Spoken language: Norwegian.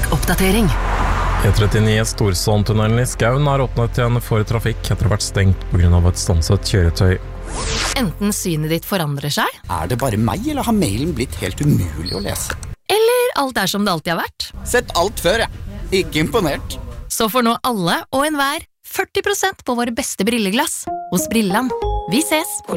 trafikkoppdatering. E39 Storsåntunnelen I Skaun har åpnet igjen for trafikk etter å ha vært stengt på grunn av et stanset kjøretøy. Enten synet ditt forandrer seg, Det bare meg, eller har mailen blitt helt umulig å lese? eller alt som det alltid har vært. Sett alt før, jeg. Ikke imponert. Så får nå alle og enhver 40% på våre beste brilleglass hos Brilland. Vi ses!